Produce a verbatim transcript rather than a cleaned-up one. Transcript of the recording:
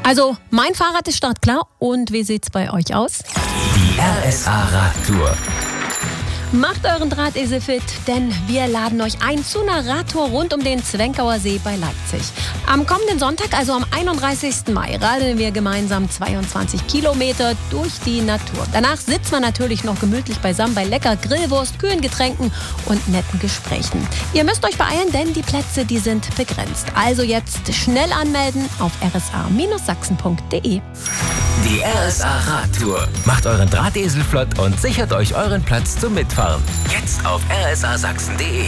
Also, mein Fahrrad ist startklar. Und wie sieht's bei euch aus? Die R S A Radtour. Macht euren Drahtesel fit, denn wir laden euch ein zu einer Radtour rund um den Zwenkauer See bei Leipzig. Am kommenden Sonntag, also am einunddreißigsten Mai, radeln wir gemeinsam zweiundzwanzig Kilometer durch die Natur. Danach sitzt man natürlich noch gemütlich beisammen bei lecker Grillwurst, kühlen Getränken und netten Gesprächen. Ihr müsst euch beeilen, denn die Plätze, die sind begrenzt. Also jetzt schnell anmelden auf r s a sachsen punkt d e. Die R S A Radtour. Macht euren Drahtesel flott und sichert euch euren Platz zum Mitfahren. Jetzt auf r s a sachsen punkt d e.